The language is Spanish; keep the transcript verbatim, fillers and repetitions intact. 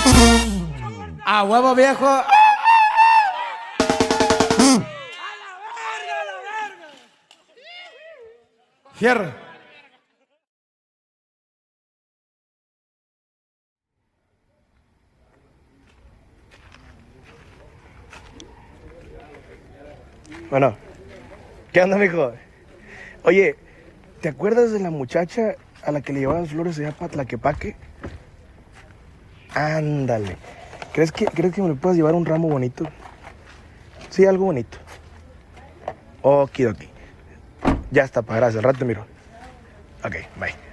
A huevo viejo. Fierro. Bueno, ¿qué onda, mijo? Oye, ¿te acuerdas de la muchacha a la que le llevaban flores allá para Tlaquepaque? Ándale. ¿Crees que, ¿Crees que me le puedas llevar un ramo bonito? Sí, algo bonito. Okidoki. Ya está, pa, gracias. Al rato te miro. Ok, bye.